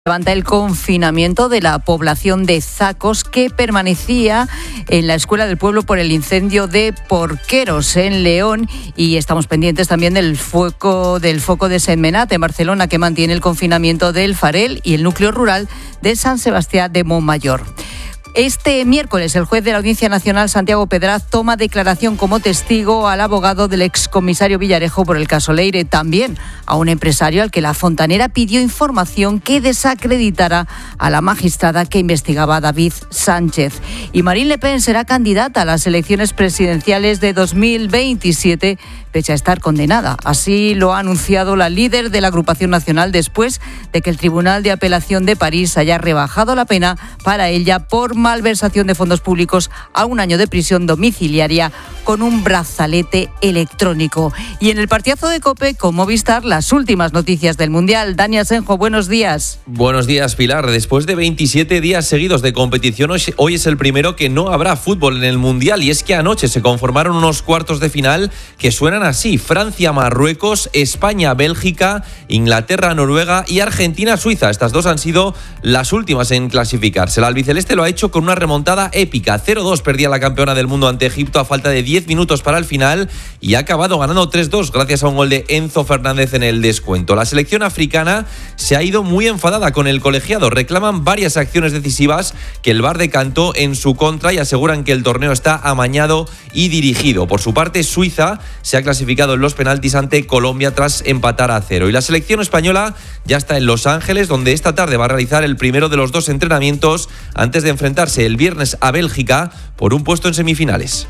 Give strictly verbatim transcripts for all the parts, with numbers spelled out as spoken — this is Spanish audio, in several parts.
Levanta el confinamiento de la población de Zacos, que permanecía en la escuela del pueblo por el incendio de Porqueros en León, y estamos pendientes también del foco del foco de Sentmenat en Barcelona, que mantiene el confinamiento del Farel y el núcleo rural de San Sebastián de Montmayor. Este miércoles, el juez de la Audiencia Nacional, Santiago Pedraz, toma declaración como testigo al abogado del excomisario Villarejo por el caso Leire, también a un empresario al que la Fontanera pidió información que desacreditara a la magistrada que investigaba a David Sánchez. Y Marine Le Pen será candidata a las elecciones presidenciales de dos mil veintisiete, pese a estar condenada. Así lo ha anunciado la líder de la agrupación nacional después de que el Tribunal de Apelación de París haya rebajado la pena para ella por malversación de fondos públicos a un año de prisión domiciliaria con un brazalete electrónico. Y en el partidazo de COPE con Movistar, las últimas noticias del Mundial. Dani Asenjo, buenos días. Buenos días, Pilar. Después de veintisiete días seguidos de competición, hoy es el primero que no habrá fútbol en el Mundial, y es que anoche se conformaron unos cuartos de final que suenan así: Francia-Marruecos, España-Bélgica, Inglaterra-Noruega y Argentina-Suiza. Estas dos han sido las últimas en clasificarse. El albiceleste lo ha hecho con una remontada épica. cero dos perdía la campeona del mundo ante Egipto a falta de diez minutos para el final, y ha acabado ganando tres dos gracias a un gol de Enzo Fernández en el descuento. La selección africana se ha ido muy enfadada con el colegiado. Reclaman varias acciones decisivas que el V A R decantó en su contra y aseguran que el torneo está amañado y dirigido. Por su parte, Suiza se ha clasificado en los penaltis ante Colombia tras empatar a cero. Y la selección española ya está en Los Ángeles, donde esta tarde va a realizar el primero de los dos entrenamientos antes de enfrentarse el viernes a Bélgica por un puesto en semifinales.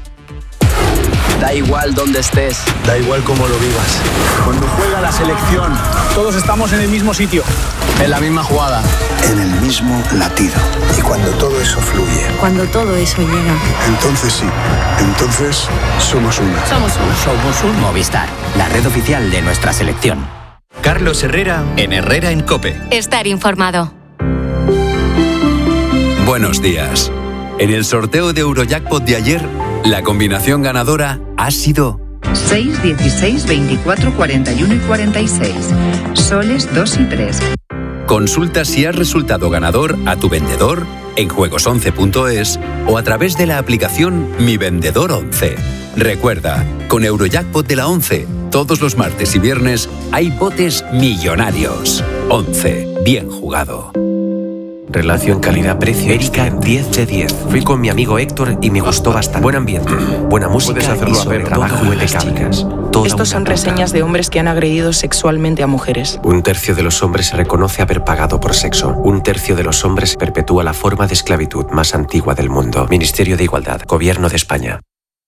Da igual dónde estés, da igual cómo lo vivas. Cuando juega la selección, todos estamos en el mismo sitio, en la misma jugada, en el mismo latido. Y cuando todo eso fluye, cuando todo eso llega, entonces sí, entonces somos uno. Somos uno. Somos un Movistar, la red oficial de nuestra selección. Carlos Herrera en Herrera en COPE. Estar informado. Buenos días. En el sorteo de Eurojackpot de ayer, la combinación ganadora ha sido seis, dieciséis, veinticuatro, cuarenta y uno y cuarenta y seis. Soles dos y tres. Consulta si has resultado ganador a tu vendedor en juegos once punto es o a través de la aplicación Mi Vendedor once. Recuerda, con Eurojackpot de la once, todos los martes y viernes hay botes millonarios. once. Bien jugado. Relación calidad-precio. Erika, diez de diez. Fui con mi amigo Héctor y me gustó bastante. Buen ambiente, buena música y sobre trabajo impecable. Estos son reseñas de hombres que han agredido sexualmente a mujeres. Un tercio de los hombres se reconoce haber pagado por sexo. Un tercio de los hombres perpetúa la forma de esclavitud más antigua del mundo. Ministerio de Igualdad, Gobierno de España.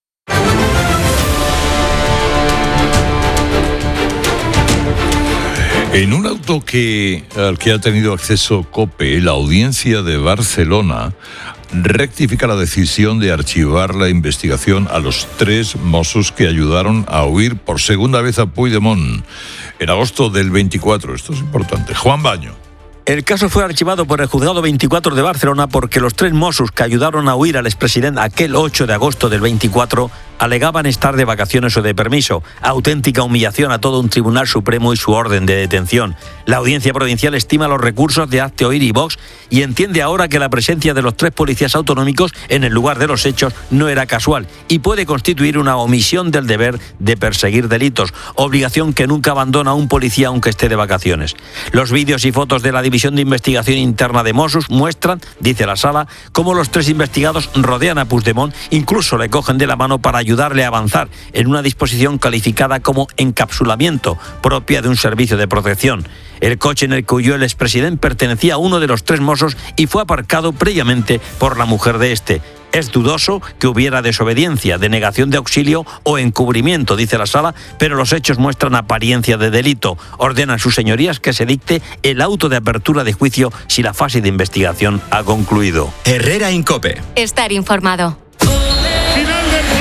En un auto que, al que ha tenido acceso COPE, la Audiencia de Barcelona rectifica la decisión de archivar la investigación a los tres Mossos que ayudaron a huir por segunda vez a Puigdemont en agosto del veinticuatro. Esto es importante. Juan Baño. El caso fue archivado por el Juzgado veinticuatro de Barcelona porque los tres Mossos que ayudaron a huir al expresidente aquel ocho de agosto del veinticuatro alegaban estar de vacaciones o de permiso. Auténtica humillación a todo un Tribunal Supremo y su orden de detención. La Audiencia Provincial estima los recursos de Hazte Oír y Vox y entiende ahora que la presencia de los tres policías autonómicos en el lugar de los hechos no era casual y puede constituir una omisión del deber de perseguir delitos, obligación que nunca abandona un policía aunque esté de vacaciones. Los vídeos y fotos de la División de Investigación Interna de Mossos muestran, dice la Sala, cómo los tres investigados rodean a Puigdemont, incluso le cogen de la mano para ayudarle a avanzar en una disposición calificada como encapsulamiento, propia de un servicio de protección. El coche en el que huyó el expresidente pertenecía a uno de los tres Mossos y fue aparcado previamente por la mujer de este. Es dudoso que hubiera desobediencia, denegación de auxilio o encubrimiento, dice la Sala, pero los hechos muestran apariencia de delito. Ordenan sus señorías que se dicte el auto de apertura de juicio si la fase de investigación ha concluido. Herrera en COPE. Estar informado. Final del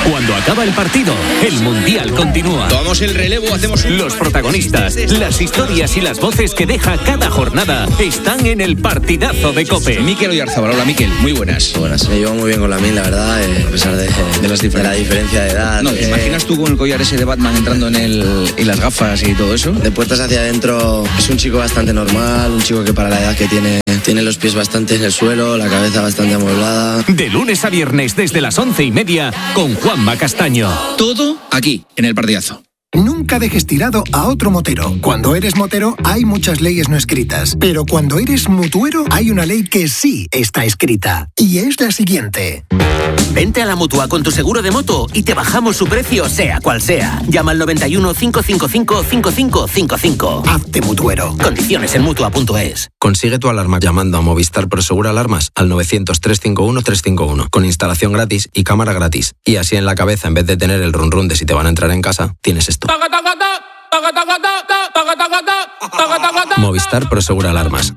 Cuando acaba el partido, el Mundial continúa. Tomamos el relevo, hacemos un... Los protagonistas, las historias y las voces que deja cada jornada están en el partidazo de COPE. Mikel Oyarzabal, hola Mikel, muy buenas. Buenas, me llevo muy bien con la Min, la verdad, eh, a pesar de, de, las de la diferencia de edad. No, ¿te eh, imaginas tú con el collar ese de Batman entrando en el y las gafas y todo eso? De puertas hacia adentro es un chico bastante normal, un chico que para la edad que tiene, tiene los pies bastante en el suelo, la cabeza bastante amueblada. De lunes a viernes desde las once y media con Juanma Castaño. Todo aquí, en el partidazo. Nunca dejes tirado a otro motero. Cuando eres motero hay muchas leyes no escritas, pero cuando eres mutuero hay una ley que sí está escrita, y es la siguiente. Vente a la Mutua con tu seguro de moto y te bajamos su precio sea cual sea. Llama al noventa y uno, cinco cinco cinco, cinco cinco cinco cinco. Hazte mutuero. Condiciones en mutua punto es. Consigue tu alarma llamando a Movistar Prosegura Alarmas al novecientos, trescientos cincuenta y uno, trescientos cincuenta y uno con instalación gratis y cámara gratis. Y así en la cabeza, en vez de tener el run run de si te van a entrar en casa, tienes esto. Movistar Prosegura Alarmas.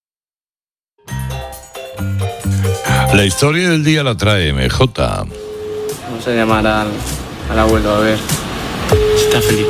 La historia del día la trae M J. Vamos a llamar al, al abuelo, a ver si está feliz.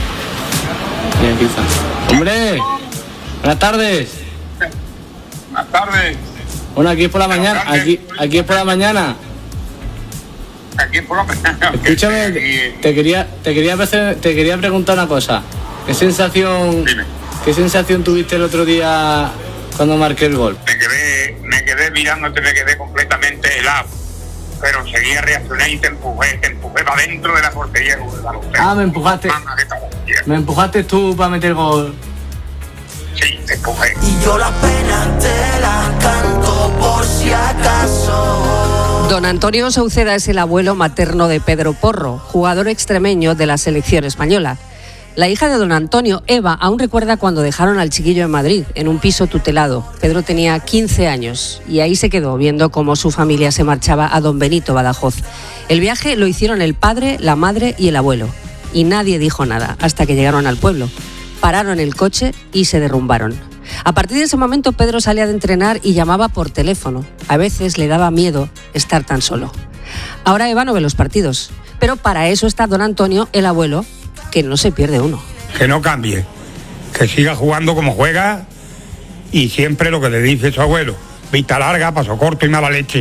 Bien, empieza. ¡Hombre! Buenas tardes. Buenas tardes. Bueno, aquí es por la mañana. Aquí, aquí es por la mañana. Aquí es por la mañana. Escúchame, te quería, te quería, te quería preguntar una cosa. ¿Qué sensación, Dime. qué sensación tuviste el otro día cuando marqué el gol? Me quedé, me quedé mirándote, me quedé completamente helado. Pero enseguida reaccioné y te empujé, te empujé para dentro de la portería. Ah, me empujaste. Me empujaste tú para meter gol. Sí, te empujé. Y yo las penas te las canto por si acaso. Don Antonio Sauceda es el abuelo materno de Pedro Porro, jugador extremeño de la selección española. La hija de don Antonio, Eva, aún recuerda cuando dejaron al chiquillo en Madrid, en un piso tutelado. Pedro tenía quince años y ahí se quedó viendo cómo su familia se marchaba a Don Benito, Badajoz. El viaje lo hicieron el padre, la madre y el abuelo. Y nadie dijo nada hasta que llegaron al pueblo. Pararon el coche y se derrumbaron. A partir de ese momento Pedro salía de entrenar y llamaba por teléfono. A veces le daba miedo estar tan solo. Ahora Eva no ve los partidos, pero para eso está don Antonio, el abuelo, que no se pierde uno. Que no cambie, que siga jugando como juega y siempre lo que le dice su abuelo: vista larga, paso corto y mala leche.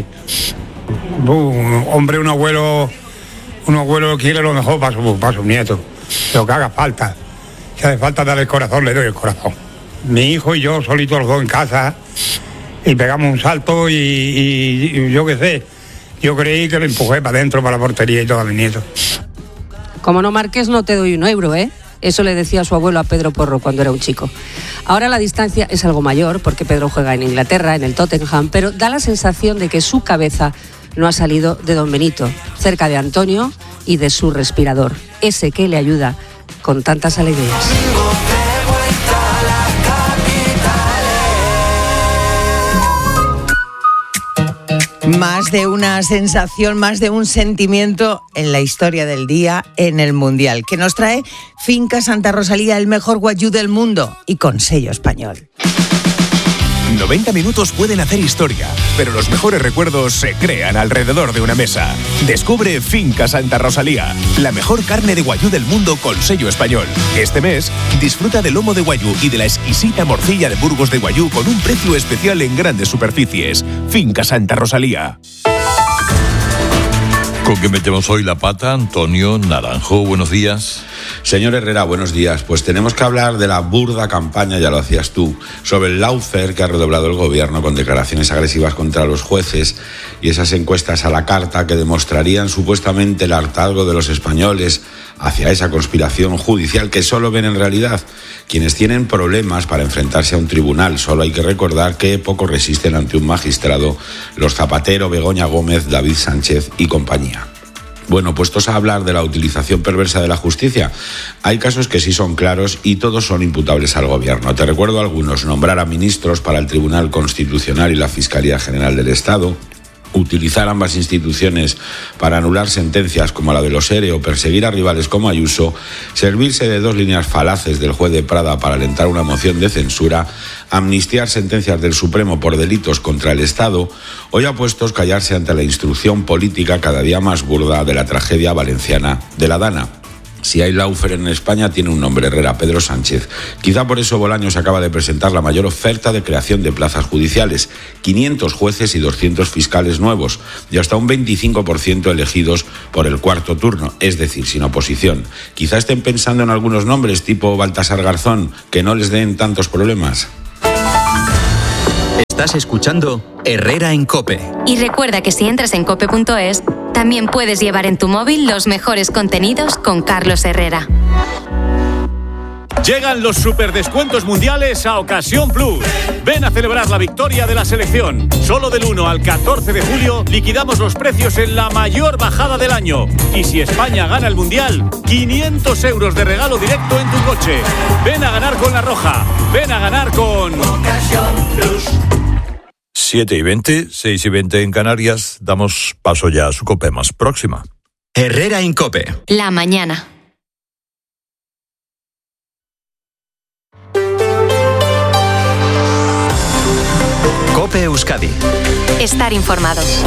Uh, hombre, un abuelo, un abuelo quiere lo mejor para su, para sus nietos, lo que haga falta. Si hace falta darle el corazón, le doy el corazón. Mi hijo y yo solitos los dos en casa y pegamos un salto y, y, y yo qué sé, yo creí que lo empujé para adentro, para la portería y todo a mi nieto. Como no marques, no te doy un euro, ¿eh? Eso le decía su abuelo a Pedro Porro cuando era un chico. Ahora la distancia es algo mayor porque Pedro juega en Inglaterra, en el Tottenham, pero da la sensación de que su cabeza no ha salido de Don Benito, cerca de Antonio y de su respirador, ese que le ayuda con tantas alegrías. Más de una sensación, más de un sentimiento en la historia del día en el Mundial, que nos trae Finca Santa Rosalía, el mejor guayú del mundo y con sello español. noventa minutos pueden hacer historia, pero los mejores recuerdos se crean alrededor de una mesa. Descubre Finca Santa Rosalía, la mejor carne de guayú del mundo con sello español. Este mes, disfruta del lomo de guayú y de la exquisita morcilla de Burgos de guayú con un precio especial en grandes superficies. Finca Santa Rosalía. ¿Con qué metemos hoy la pata? Antonio Naranjo, buenos días. Señor Herrera, buenos días. Pues tenemos que hablar de la burda campaña, ya lo hacías tú, sobre el lawfare que ha redoblado el gobierno con declaraciones agresivas contra los jueces y esas encuestas a la carta que demostrarían supuestamente el hartazgo de los españoles hacia esa conspiración judicial que solo ven en realidad quienes tienen problemas para enfrentarse a un tribunal. Solo hay que recordar que poco resisten ante un magistrado los Zapatero, Begoña Gómez, David Sánchez y compañía. Bueno, puestos a hablar de la utilización perversa de la justicia, hay casos que sí son claros y todos son imputables al gobierno. Te recuerdo algunos: nombrar a ministros para el Tribunal Constitucional y la Fiscalía General del Estado, Utilizar ambas instituciones para anular sentencias como la de los ERE o perseguir a rivales como Ayuso, servirse de dos líneas falaces del juez de Prada para alentar una moción de censura, amnistiar sentencias del Supremo por delitos contra el Estado o ya puestos callarse ante la instrucción política cada día más burda de la tragedia valenciana de la Dana. Si hay lawfare en España, tiene un nombre, Herrera, Pedro Sánchez. Quizá por eso Bolaños acaba de presentar la mayor oferta de creación de plazas judiciales, quinientos jueces y doscientos fiscales nuevos, y hasta un veinticinco por ciento elegidos por el cuarto turno, es decir, sin oposición. Quizá estén pensando en algunos nombres tipo Baltasar Garzón, que no les den tantos problemas. Estás escuchando Herrera en COPE. Y recuerda que si entras en cope punto es, también puedes llevar en tu móvil los mejores contenidos con Carlos Herrera. Llegan los superdescuentos mundiales a Ocasión Plus. Ven a celebrar la victoria de la selección. Solo del uno al catorce de julio liquidamos los precios en la mayor bajada del año. Y si España gana el mundial, quinientos euros de regalo directo en tu coche. Ven a ganar con La Roja. Ven a ganar con Ocasión Plus. siete y veinte, seis y veinte en Canarias. Damos paso ya a su COPE más próxima. Herrera en COPE. La mañana. COPE Euskadi. Estar informados.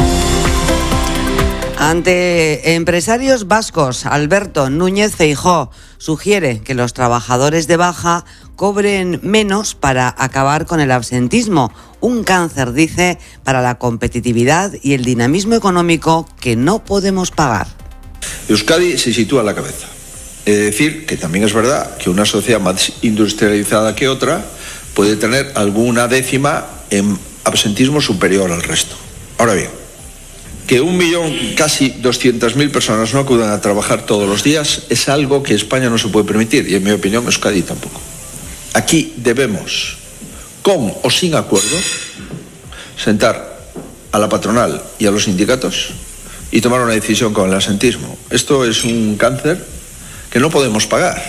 Ante empresarios vascos, Alberto Núñez Feijóo sugiere que los trabajadores de baja cobren menos para acabar con el absentismo. Un cáncer, dice, para la competitividad y el dinamismo económico que no podemos pagar. Euskadi se sitúa a la cabeza. Es decir, que también es verdad que una sociedad más industrializada que otra puede tener alguna décima en absentismo superior al resto. Ahora bien, que un millón, casi doscientas mil personas no acudan a trabajar todos los días es algo que España no se puede permitir y en mi opinión Euskadi tampoco. Aquí debemos, con o sin acuerdo, sentar a la patronal y a los sindicatos y tomar una decisión con el absentismo. Esto es un cáncer que no podemos pagar.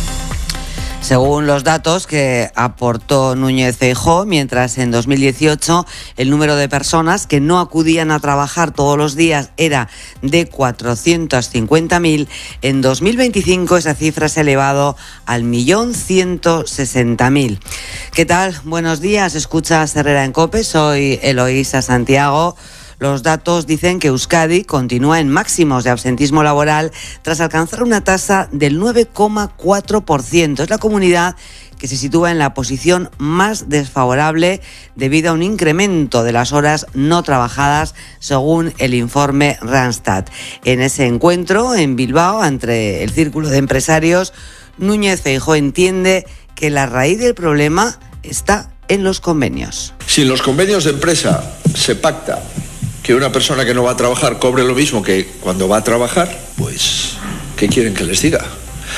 Según los datos que aportó Núñez Feijóo, mientras en dos mil dieciocho el número de personas que no acudían a trabajar todos los días era de cuatrocientos cincuenta mil, en dos mil veinticinco esa cifra se ha elevado al millón ciento sesenta mil. ¿Qué tal? Buenos días, escuchas Herrera en COPE, soy Eloísa Santiago. Los datos dicen que Euskadi continúa en máximos de absentismo laboral tras alcanzar una tasa del nueve coma cuatro por ciento. Es la comunidad que se sitúa en la posición más desfavorable debido a un incremento de las horas no trabajadas, según el informe Randstad. En ese encuentro en Bilbao, entre el círculo de empresarios, Núñez Feijóo entiende que la raíz del problema está en los convenios. Si en los convenios de empresa se pacta que una persona que no va a trabajar cobre lo mismo que cuando va a trabajar, pues, ¿qué quieren que les diga?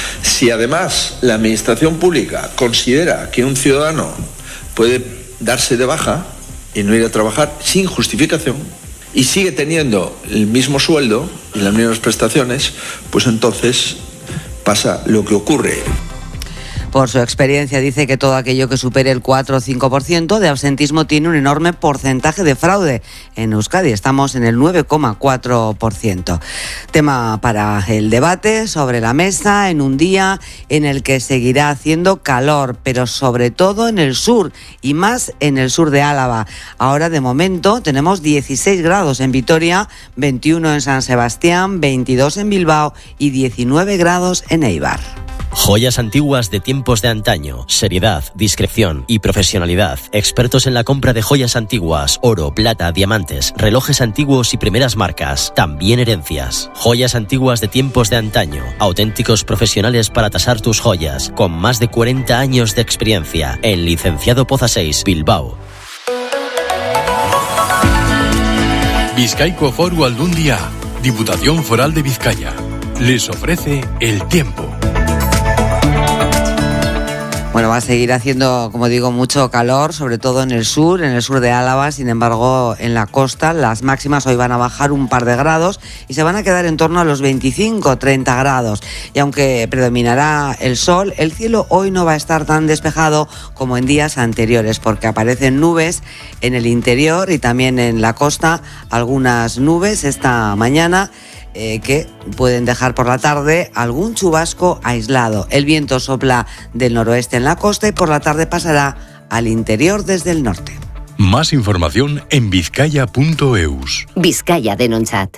Si además la administración pública considera que un ciudadano puede darse de baja y no ir a trabajar sin justificación y sigue teniendo el mismo sueldo y las mismas prestaciones, pues entonces pasa lo que ocurre. Por su experiencia dice que todo aquello que supere el cuatro o cinco por ciento de absentismo tiene un enorme porcentaje de fraude. En Euskadi estamos en el nueve coma cuatro por ciento. Tema para el debate sobre la mesa en un día en el que seguirá haciendo calor, pero sobre todo en el sur y más en el sur de Álava. Ahora de momento tenemos dieciséis grados en Vitoria, veintiuno en San Sebastián, veintidós en Bilbao y diecinueve grados en Eibar. Joyas antiguas de tiempos de antaño, seriedad, discreción y profesionalidad. Expertos en la compra de joyas antiguas, oro, plata, diamantes, relojes antiguos y primeras marcas, también herencias. Joyas antiguas de tiempos de antaño, auténticos profesionales para tasar tus joyas, con más de cuarenta años de experiencia. En Licenciado Poza seis, Bilbao. Bizkaiko Foru Aldundia, Diputación Foral de Vizcaya, les ofrece el tiempo. Bueno, va a seguir haciendo, como digo, mucho calor, sobre todo en el sur, en el sur de Álava. Sin embargo, en la costa las máximas hoy van a bajar un par de grados y se van a quedar en torno a los veinticinco a treinta grados. Y aunque predominará el sol, el cielo hoy no va a estar tan despejado como en días anteriores, porque aparecen nubes en el interior y también en la costa, algunas nubes esta mañana eh, que pueden dejar por la tarde algún chubasco aislado. El viento sopla del noroeste en la costa y por la tarde pasará al interior desde el norte. Más información en vizcaya punto eus. Vizcaya Denontzat.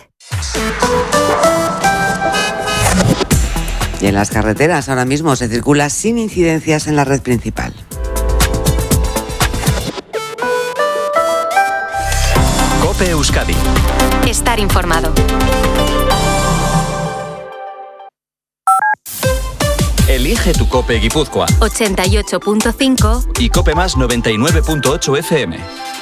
Y en las carreteras ahora mismo se circula sin incidencias en la red principal. COPE Euskadi. Estar informado. Elige tu COPE Guipúzcoa. ochenta y ocho punto cinco Y COPE Más noventa y nueve punto ocho F M.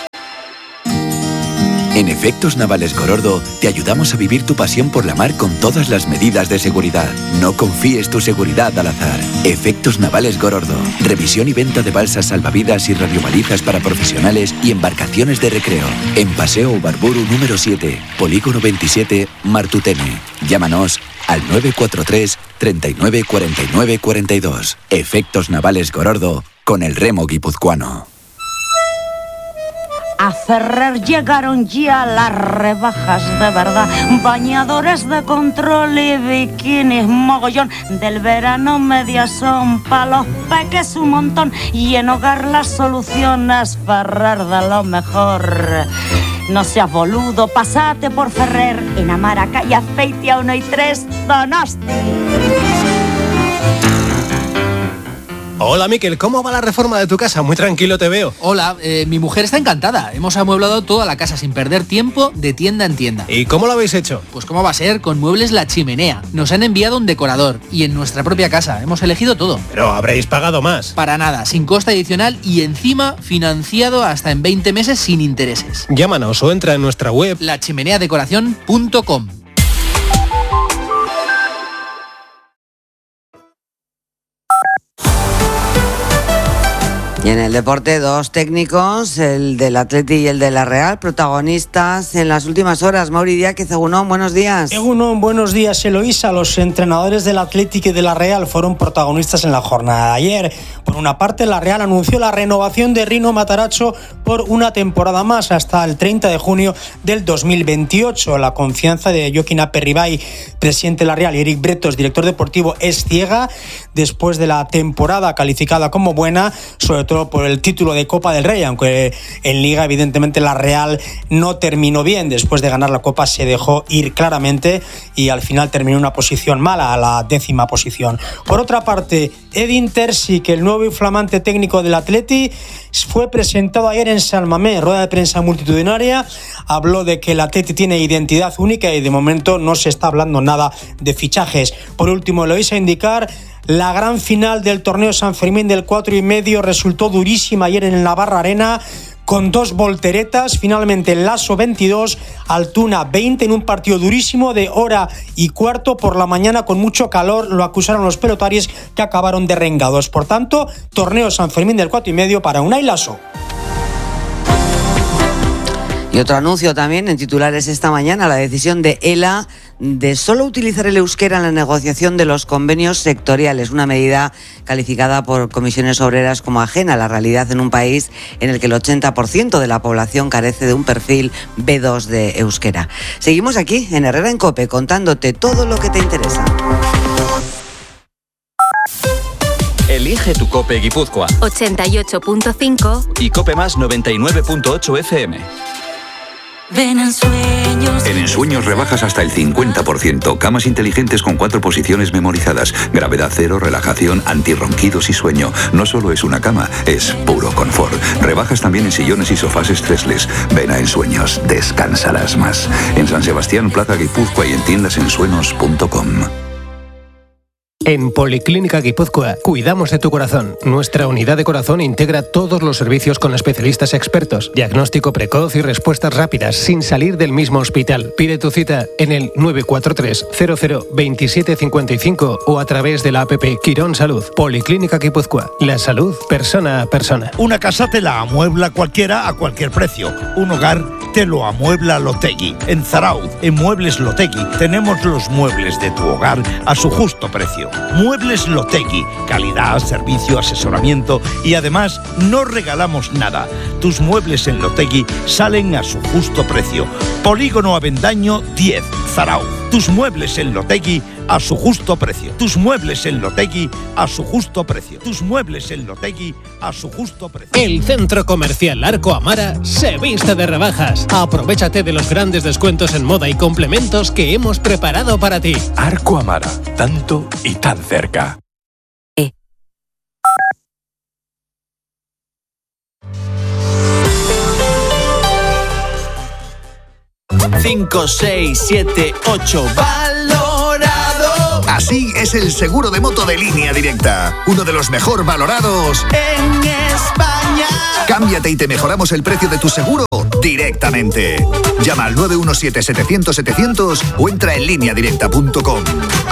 En Efectos Navales Gorordo te ayudamos a vivir tu pasión por la mar con todas las medidas de seguridad. No confíes tu seguridad al azar. Efectos Navales Gorordo. Revisión y venta de balsas salvavidas y radiobalizas para profesionales y embarcaciones de recreo. En Paseo Ubarburu número siete, Polígono veintisiete, Martutene. Llámanos al nueve cuatro tres, treinta y nueve, cuarenta y nueve, cuarenta y dos. Efectos Navales Gorordo con el remo guipuzcoano. A Ferrer llegaron ya las rebajas de verdad. Bañadores de control y bikinis mogollón. Del verano medias son pa' los peques un montón. Y en hogar las soluciones Ferrer de lo mejor. No seas boludo, pasate por Ferrer. En Amara, calle Azpeitia uno y tres, Donosti. Hola Miquel, ¿cómo va la reforma de tu casa? Muy tranquilo te veo. Hola, eh, mi mujer está encantada. Hemos amueblado toda la casa sin perder tiempo de tienda en tienda. ¿Y cómo lo habéis hecho? Pues cómo va a ser, con Muebles La Chimenea. Nos han enviado un decorador y en nuestra propia casa. Hemos elegido todo. Pero habréis pagado más. Para nada, sin coste adicional y encima financiado hasta en veinte meses sin intereses. Llámanos o entra en nuestra web la chimenea decoración punto com. Y en el deporte, dos técnicos, el del Atleti y el de la Real, protagonistas en las últimas horas. Mauri Díaz, Egunon, buenos días. Egunon, buenos días, Eloísa. Los entrenadores del Atleti y de la Real fueron protagonistas en la jornada de ayer. Por una parte, la Real anunció la renovación de Rino Matarazzo por una temporada más, hasta el treinta de junio del dos mil veintiocho. La confianza de Joaquín Aperribay, presidente de la Real, y Eric Bretos, director deportivo, es ciega después de la temporada calificada como buena, sobre todo por el título de Copa del Rey, aunque en Liga evidentemente la Real no terminó bien. Después de ganar la Copa se dejó ir claramente y al final terminó en una posición mala, a la décima posición. Por otra parte, Edin Terzic, el nuevo y flamante técnico del Atleti, fue presentado ayer en San Mamés, rueda de prensa multitudinaria. Habló de que el Atleti tiene identidad única y de momento no se está hablando nada de fichajes. Por último, lo hice indicar, la gran final del torneo San Fermín del cuatro y medio resultó durísima ayer en el Navarra Arena, con dos volteretas. Finalmente el Lasso veintidós, Altuna veinte, en un partido durísimo de hora y cuarto por la mañana con mucho calor. Lo acusaron los pelotaris, que acabaron derrengados. Por tanto, torneo San Fermín del cuatro y medio para Unai Lasso. Y otro anuncio también en titulares esta mañana, la decisión de ELA de solo utilizar el euskera en la negociación de los convenios sectoriales, una medida calificada por comisiones obreras como ajena a la realidad en un país en el que el ochenta por ciento de la población carece de un perfil be dos de euskera. Seguimos aquí en Herrera en COPE contándote todo lo que te interesa. Elige tu COPE Guipúzcoa. ochenta y ocho punto cinco Y COPE Más noventa y nueve punto ocho F M. Ven en sueños. En Ensueños rebajas hasta el cincuenta por ciento. Camas inteligentes con cuatro posiciones memorizadas. Gravedad cero, relajación, antirronquidos y sueño. No solo es una cama, es puro confort. Rebajas también en sillones y sofás stressless. Ven a Ensueños, descansarás más. En San Sebastián, Plaza Guipúzcoa y en tiendas ensueños punto com. En Policlínica Guipúzcoa cuidamos de tu corazón. Nuestra unidad de corazón integra todos los servicios con especialistas expertos, diagnóstico precoz y respuestas rápidas sin salir del mismo hospital. Pide tu cita en el nueve cuatro tres cero cero veintisiete cincuenta y cinco o a través de la app Quirón Salud. Policlínica Guipúzcoa. La salud persona a persona. Una casa te la amuebla cualquiera a cualquier precio. Un hogar te lo amuebla Lotegui. En Zarauz, en Muebles Lotegui, tenemos los muebles de tu hogar a su justo precio. Muebles Lotegui, calidad, servicio, asesoramiento y además no regalamos nada. Tus muebles en Lotegui salen a su justo precio. Polígono Avendaño diez, Zarauz. Tus muebles en Lotegui a su justo precio. Tus muebles en Lotegui a su justo precio. Tus muebles en Lotegui a su justo precio. El Centro Comercial Arco Amara se viste de rebajas. Aprovechate de los grandes descuentos en moda y complementos que hemos preparado para ti. Arco Amara, tanto y tan cerca. cinco, seis, siete, ocho. ¡Valorado! Así es el seguro de moto de Línea Directa. Uno de los mejor valorados en España. Cámbiate y te mejoramos el precio de tu seguro directamente. Llama al nueve uno siete, setecientos, setecientos o entra en línea directa punto com.